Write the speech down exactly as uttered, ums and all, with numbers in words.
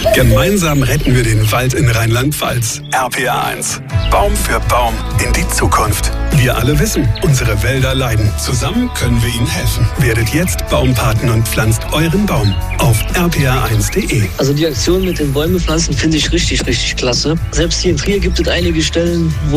Gemeinsam retten wir den Wald in Rheinland-Pfalz. R P R eins. Baum für Baum in die Zukunft. Wir alle wissen, unsere Wälder leiden. Zusammen können wir ihnen helfen. Werdet jetzt Baumpaten und pflanzt euren Baum auf r p r eins punkt de. Also die Aktion mit den Bäume pflanzen finde ich richtig, richtig klasse. Selbst hier in Trier gibt es einige Stellen, wo